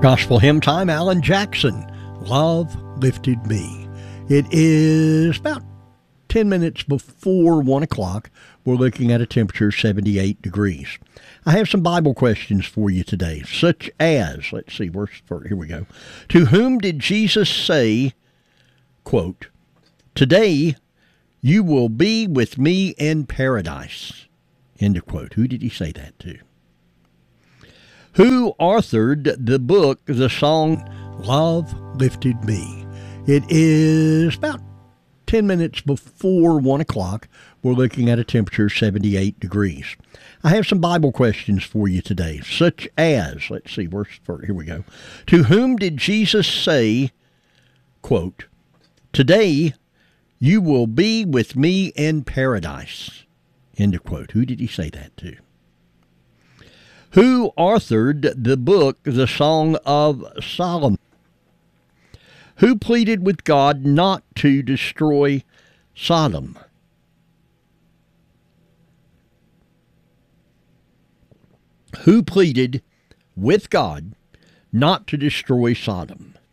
Gospel Hymn Time, Alan Jackson, Love Lifted Me. It is about 10 minutes before 1 o'clock. We're looking at a temperature of 78 degrees. I have some Bible questions for you today, such as, let's see, here we go. To whom did Jesus say, quote, "Today you will be with me in paradise," end of quote. Who did he say that to? Who authored the book, the song, Love Lifted Me? It is about 10 minutes before 1 o'clock. We're looking at a temperature of 78 degrees. I have some Bible questions for you today, such as, let's see, here we go. To whom did Jesus say, quote, "Today you will be with me in paradise," end of quote. Who did he say that to? Who authored the book, the Song of Solomon? Who pleaded with God not to destroy Sodom? Who pleaded with God not to destroy Sodom?